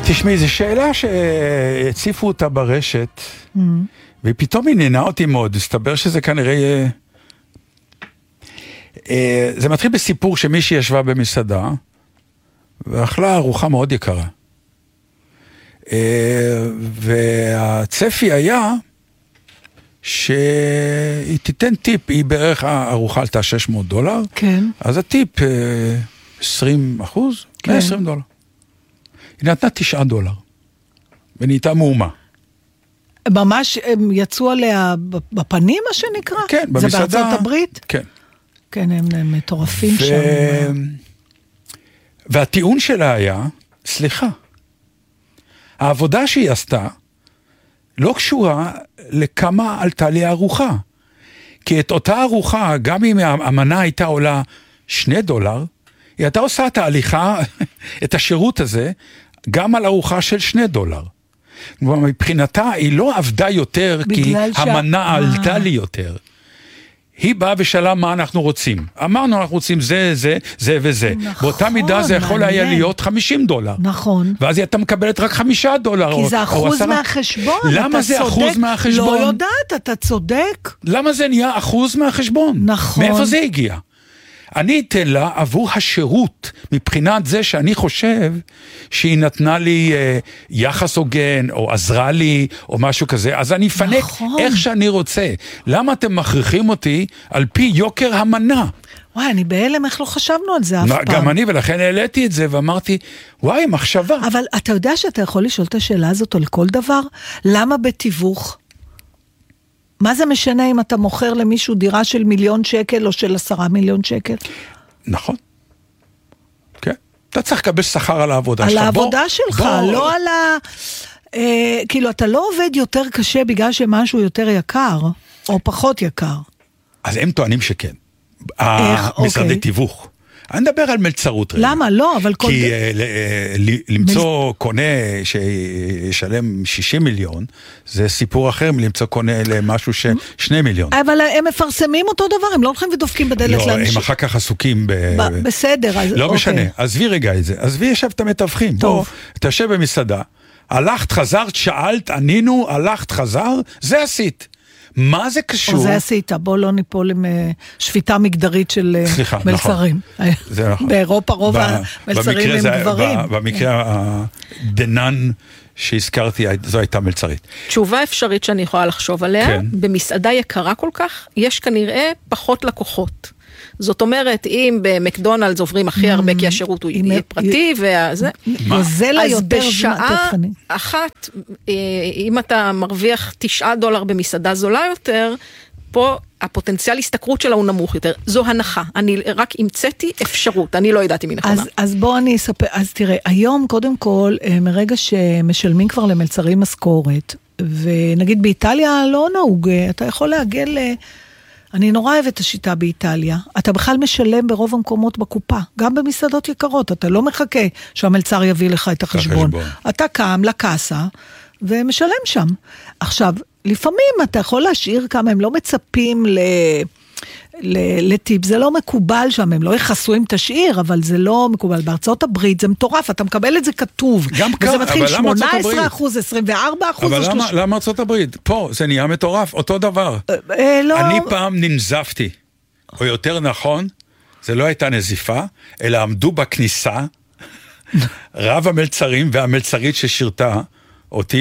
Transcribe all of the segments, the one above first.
תשמעי, זו שאלה שהציפו אותה ברשת, ופתאום היא נהנה אותי מאוד, הסתבר שזה כנראה... זה מתחיל בסיפור שמישהי ישבה במסעדה, ואכלה ארוחה מאוד יקרה. והצפי היה שהיא תיתן טיפ, היא בערך הארוחה עלתה $600, כן. אז הטיפ 20%, כן. $120. היא נתנה $9, ונהייתה מהומה. ממש הם יצאו עליה בפנים, מה שנקרא? כן, במסעדה. זה בארצות הברית? כן. כן, הם מטורפים שם. והטיעון שלה היה, סליחה, העבודה שהיא עשתה לא קשורה לכמה עלתה לי הארוחה. כי את אותה ארוחה, גם אם המנה הייתה עולה $2, היא הייתה עושה את ההליכה, את השירות הזה, גם על ארוחה של $2. מבחינתה היא לא עבדה יותר, כי המנה עלתה לי יותר. היא באה ושאלה מה אנחנו רוצים. אמרנו אנחנו רוצים זה, זה, זה וזה. נכון, באותה מידה זה יכול היה להיות $50. נכון. ואז אתה מקבלת רק $5. כי זה אחוז מהחשבון. למה זה אחוז מהחשבון? לא יודעת, אתה צודק. למה זה נהיה אחוז מהחשבון? נכון. מאיפה זה הגיע? אני אתן לה עבור השירות, מבחינת זה שאני חושב שהיא נתנה לי יחס הוגן, או עזרה לי, או משהו כזה, אז אני אפנק נכון. איך שאני רוצה. למה אתם מכריחים אותי על פי יוקר המנה? וואי, אני בהלם, איך לא חשבנו על זה אף פעם. גם אני, ולכן העליתי את זה, ואמרתי, וואי, מחשבה. אבל אתה יודע שאתה יכול לשאול את השאלה הזאת על כל דבר? למה בתיווך? מה זה משנה אם אתה מוכר למישהו דירה של $1,000,000 או של $10 מיליון? נכון. כן. אתה צריך לקבל שכר על העבודה שלך. על העבודה שלך, לא על ה... כאילו, אתה לא עובד יותר קשה בגלל שמשהו יותר יקר, או פחות יקר. אז הם טוענים שכן. איך? משרדי תיווך. אני מדבר על מלצרות. למה? לא, אבל... כי למצוא קונה שישלם 60 מיליון, זה סיפור אחר מלמצוא קונה למשהו ש2 מיליון. אבל הם מפרסמים אותו דבר, הם לא הולכים ודופקים בדלת לאנשים. לא, הם אחר כך עסוקים בסדר, אז... לא משנה, עזבי רגע את זה. עזבי ישב את המתווכים. טוב. אתה יושב במסעדה, הלכת, חזרת, שאלת, ענינו, הלכת, חזר, זה עשית. מה זה קשור? או זה עשית, בוא לא ניפול עם שפיטה מגדרית של מלצרים. זה נכון. באירופה רוב המלצרים הם גברים. במקרה הדנן שהזכרתי, זו הייתה מלצרית. תשובה אפשרית שאני יכולה לחשוב עליה, כן. במסעדה יקרה כל כך, יש כנראה פחות לקוחות. זאת אומרת, אם במקדונלדס עוברים הכי הרבה, כי השירות הוא יהיה פרטי, וזה, אז בשעה אחת, אם אתה מרוויח $9 במסעדה זולה יותר, פה הפוטנציאל הסתכרות שלה הוא נמוך יותר. זו הנחה. אני רק המצאתי אפשרות, אני לא ידעתי מי נכונה. אז בוא אני אספר, אז תראה, היום קודם כל, מרגע שמשלמים כבר למלצרים משכורת, ונגיד באיטליה לא נהוג, אתה יכול להגל... אני נורא אוהבת את השיטה באיטליה. אתה בכלל משלם ברוב המקומות בקופה, גם במסעדות יקרות. אתה לא מחכה שהמלצר יביא לך את החשבון. אתה קם לקאסה ומשלם שם. עכשיו, לפעמים אתה יכול להשאיר כמה, הם לא מצפים לטיפ, זה לא מקובל שם, הם לא יחסו אם תשאיר, אבל זה לא מקובל. בארצות הברית זה מטורף, אתה מקבל את זה כתוב. וזה מתחיל 18%, 24%. אבל למה ארצות הברית? פה, זה נהיה מטורף, אותו דבר. אני פעם ננזפתי, או יותר נכון, זה לא הייתה נזיפה, אלא עמדו בכניסה, רב המלצרים והמלצרית ששירתה אותי,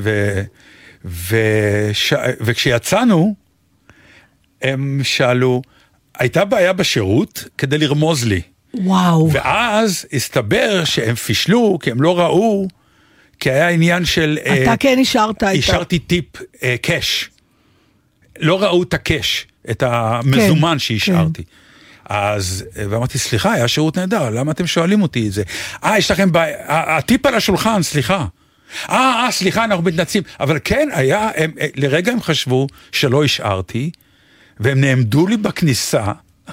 וכשיצאנו, הם שאלו, הייתה בעיה בשירות כדי לרמוז לי. וואו. ואז הסתבר שהם פישלו, כי הם לא ראו, כי היה עניין של... אתה כן השארת השארתי טיפ קש. לא ראו את הקש, את המזומן שהשארתי. אז, ואמרתי, סליחה, היה שירות נהדר, למה אתם שואלים אותי את זה? יש לכם בעיה, הטיפ על השולחן, סליחה. סליחה, אנחנו מתנצלים. אבל כן, לרגע הם חשבו שלא השארתי, והם נעמדו לי בכניסה,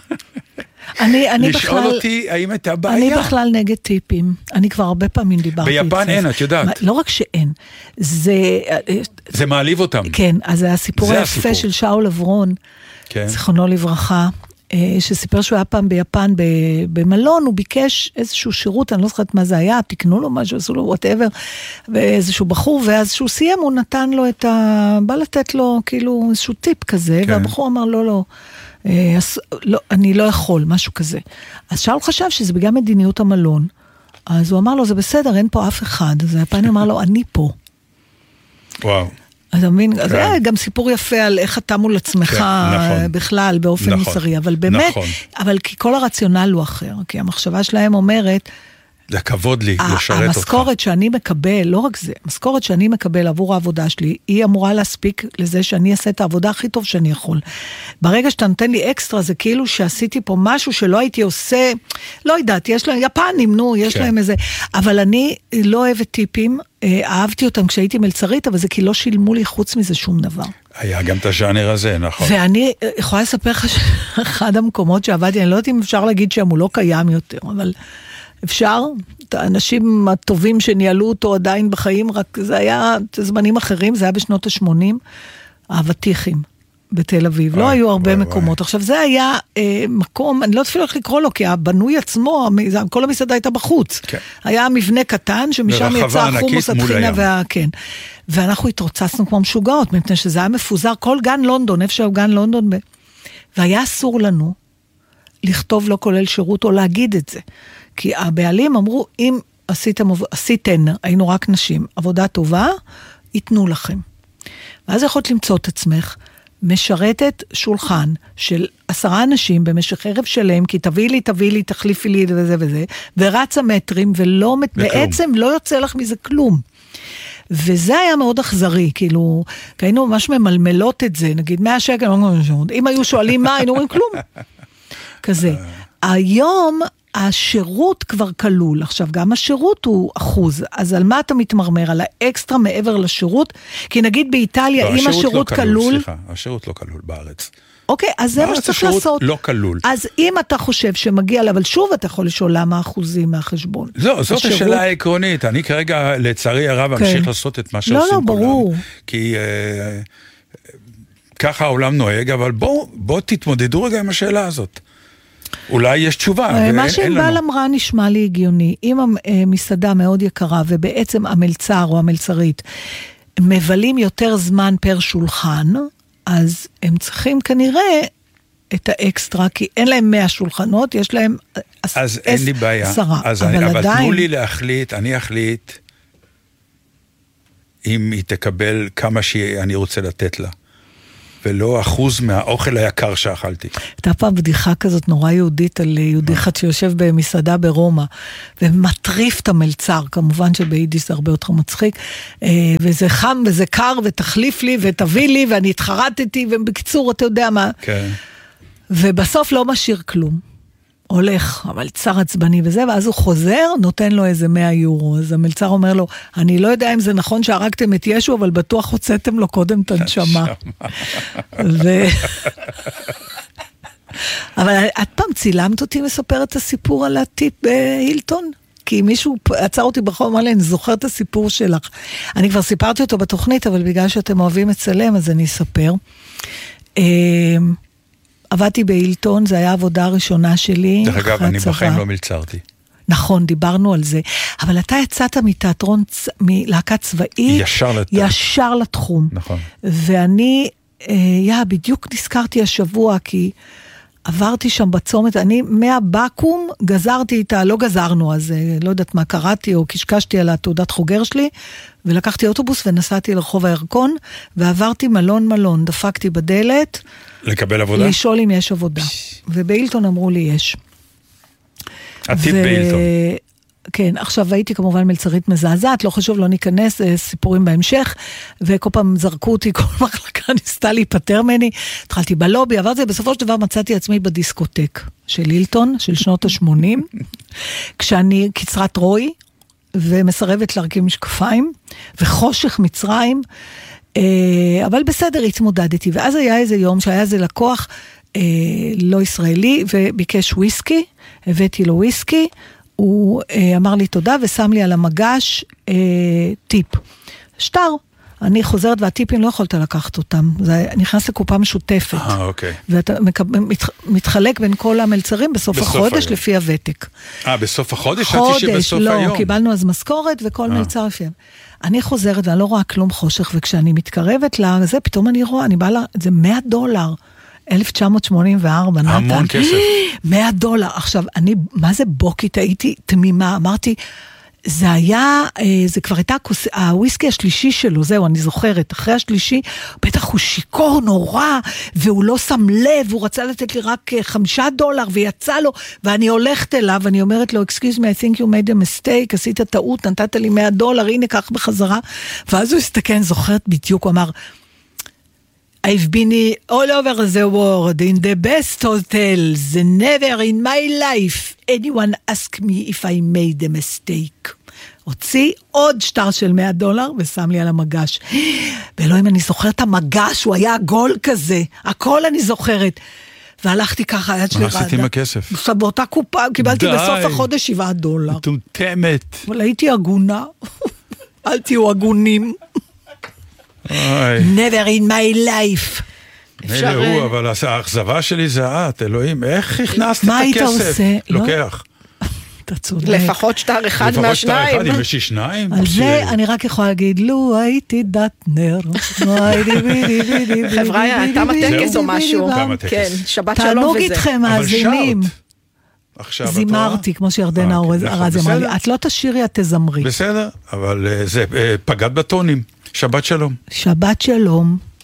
לשאול אותי האם הייתה בעיה. אני בכלל נגד טיפים. אני כבר הרבה פעמים דיברתי. ביפן אין, את יודעת. לא רק שאין. זה מעליב אותם. כן, אז זה הסיפור היפה של שאול אברון, זכרונו לברכה. שסיפר שהוא היה פעם ביפן במלון, הוא ביקש איזשהו שירות, אני לא זוכרת מה זה היה, תקנו לו משהו, עשו לו whatever, ואיזשהו בחור, ואז שהוא סיים, הוא נתן לו בא לתת לו כאילו איזשהו טיפ כזה, כן. והבחור אמר לא, אני לא יכול, משהו כזה. אז שאול חשב שזה בגלל מדיניות המלון, אז הוא אמר לו, זה בסדר, אין פה אף אחד, אז היפני אמר לו, אני פה. וואו. אז מבין, זה היה גם סיפור יפה על איך אתה מול עצמך בכלל, באופן מוסרי, אבל באמת, אבל כי כל הרציונל הוא אחר, כי המחשבה שלהם אומרת, זה כבוד לי לשרת אותך. המשכורת שאני מקבל, לא רק זה, המשכורת שאני מקבל עבור העבודה שלי, היא אמורה להספיק לזה שאני אעשה את העבודה הכי טוב שאני יכול. ברגע שאתה נותן לי אקסטרה, זה כאילו שעשיתי פה משהו שלא הייתי עושה, לא יודעת, יש להם, יפנים, יש להם איזה, אבל אני לא אוהבת טיפים, אהבתי אותם כשהייתי מלצרית, אבל זה כי לא שילמו לי חוץ מזה שום דבר. היה גם את הז'אנר הזה, נכון. ואני יכולה לספר לך שאחד המקומות שעבדתי, אני לא יודעת אם אפשר להגיד שהם הוא לא קיים יותר, אבל אפשר, האנשים הטובים שניהלו אותו עדיין בחיים, רק זה היה זמנים אחרים, זה היה בשנות ה-80, האבטיחים בתל אביב, לא היו הרבה מקומות. עכשיו זה היה מקום, אני לא אפילו איך לקרוא לו, כי הבנוי עצמו, כל המסעדה הייתה בחוץ. היה מבנה קטן, שמשם יצא החומוס התחינה, ואנחנו התרוצצנו כמו משוגעות, מפני שזה היה מפוזר, כל גן לונדון, איפה שהוא גן לונדון, והיה אסור לנו לכתוב לא כולל שירות, או להגיד את זה. כי הבעלים אמרו, אם עשיתן, היינו רק נשים, עבודה טובה, ייתנו לכם. ואז יכולת למצוא את עצמך, משרתת שולחן של 10 אנשים במשך ערב שלם, כי תביא לי, תחליפי לי וזה וזה, ורצה מטרים, ובעצם לא יוצא לך מזה כלום. וזה היה מאוד אכזרי, כאילו, כי היינו ממש ממלמלות את זה, נגיד 100 שקל, אם היו שואלים מה, היינו אומרים כלום. כזה. היום השירות כבר כלול, עכשיו גם השירות הוא 1%, אז על מה אתה מתמרמר? על האקסטרה מעבר לשירות? כי נגיד באיטליה, אם השירות כלול... סליחה, השירות לא כלול בארץ. אוקיי, אז זה מה שצריך לעשות. לא כלול. אז אם אתה חושב שמגיע, אבל שוב אתה יכול לשאול למה אחוזים מהחשבון. לא, זאת השאלה העקרונית. אני כרגע, לצערי הרב, אמשיך לעשות את מה שעושים כולם. לא, ברור. כי ככה העולם נוהג, אבל בואו תתמודדו רגע עם השאלה הזאת. אולי יש תשובה. מה שענבל אמרה נשמע לי הגיוני. אם המסעדה מאוד יקרה, ובעצם המלצר או המלצרית מבלים יותר זמן פר שולחן, אז הם צריכים כנראה את האקסטרה, כי אין להם 100 שולחנות, יש להם 10. אז אין לי בעיה. אבל תנו לי להחליט, אני אחליט אם היא תקבל כמה שאני רוצה לתת לה. ולא 1% מהאוכל היקר שאכלתי. הייתה פעם בדיחה כזאת נורא יהודית על יהודי אחד שיושב במסעדה ברומא, ומטריף את המלצר, כמובן שביידיש זה הרבה יותר מצחיק, וזה חם וזה קר, ותחליף לי ותביא לי, ואני התחרטתי, ובקיצור אתה יודע מה. כן. ובסוף לא משאיר כלום. הולך, המלצר עצבני וזה, ואז הוא חוזר, נותן לו איזה 100 יורו. אז המלצר אומר לו, אני לא יודע אם זה נכון שהרגתם את ישו, אבל בטוח הוצאתם לו קודם את הנשמה. אבל את פעם צילמת אותי מספר את הסיפור על הטיפ בהילטון? כי מישהו עצר אותי ברחוב, אמר לי, אני זוכר את הסיפור שלך. אני כבר סיפרתי אותו בתוכנית, אבל בגלל שאתם אוהבים לצלם, אז אני אספר. עבדתי בהילטון, זו הייתה העבודה הראשונה שלי. דרך אגב, אני בחיים לא מלצרתי. נכון, דיברנו על זה. אבל אתה יצאת מתיאטרון, מלהקת צבאית, ישר לתחום. נכון. ואני, בדיוק נזכרתי השבוע, כי עברתי שם בצומת, אני מהבקום גזרתי איתה, לא גזרנו, אז לא יודעת מה קראתי, או קשקשתי על התעודת חוגר שלי, ולקחתי אוטובוס ונסעתי לרחוב הירקון, ועברתי מלון, דפקתי בדלת, לקבל עבודה? לשאול אם יש עבודה. ובאילטון אמרו לי יש. הטיפ באילטון. כן, עכשיו הייתי כמובן מלצרית מזעזעת, לא חשוב, לא ניכנס, סיפורים בהמשך, וכל פעם זרקו אותי, כל מחלקה ניסתה להיפטר ממני, התחלתי בלובי, עברתי, בסופו של דבר מצאתי עצמי בדיסקוטק של אילטון, של שנות ה-80, כשאני קצרת רוי, ומסרבת להרכיב משקפיים, וחושך מצרים, אבל בסדר, התמודדתי, ואז היה איזה יום שהיה איזה לקוח לא ישראלי, וביקש וויסקי, הבאתי לו וויסקי, הוא אמר לי תודה, ושם לי על המגש טיפ, שטר. אני חוזרת, והטיפים לא יכולת לקחת אותם. זה נכנס לקופה משותפת. אוקיי. ואתה מתחלק בין כל המלצרים בסוף החודש לפי הוותק. בסוף החודש? חודש, שבסוף לא, היום. קיבלנו אז משכורת וכל מלצר לפי. אני חוזרת ואני לא רואה כלום חושך, וכשאני מתקרבת לזה, פתאום אני רואה, אני באה לה, זה $100. 1984, נתן. המון כסף. $100. עכשיו, אני, מה זה בוקית? הייתי תמימה, אמרתי, זה היה, זה כבר הייתה הוויסקי השלישי שלו, זהו, אני זוכרת, אחרי השלישי, בטח הוא שיקור נורא, והוא לא שם לב, הוא רצה לתת לי רק $5, ויצא לו, ואני הולכת אליו, ואני אומרת לו, excuse me, I think you made a mistake, עשית טעות, נתת לי $100, הנה כך בחזרה, ואז הוא הסתכן, זוכרת בדיוק, הוא אמר, I've been all over the world in the best hotels. Never in my life anyone asked me if I made a mistake. הוציא עוד שטר של $100 ושם לי על המגש. ואלוהים, אני זוכרת את המגש, הוא היה עגול כזה. הכל אני זוכרת. והלכתי ככה, היד שלי רעדה. מה עשיתי עם הכסף? באותה קופה, קיבלתי בסוף החודש $7. מטומטמת. אבל הייתי הגונה. אל תהיו הגונים. Never in my life. מילא הוא, אבל האכזבה שלי זה את, אלוהים, איך הכנסת את הכסף? מה היית עושה? לוקח. אתה צודק. לפחות שטר אחד מהשניים. לפחות שטר אחד, אם יש לי שניים. על זה אני רק יכולה להגיד, לו הייתי דטנר. חבר'ה, תם הטקס או משהו. כן, שבת שלום וזה. תענוג איתכם, מאזינים. זימרתי, כמו שירדנה ארז אמרה לי, את לא תשירי, את תזמרי. בסדר, אבל זה פגעת בטונים. שבת שלום. שבת שלום.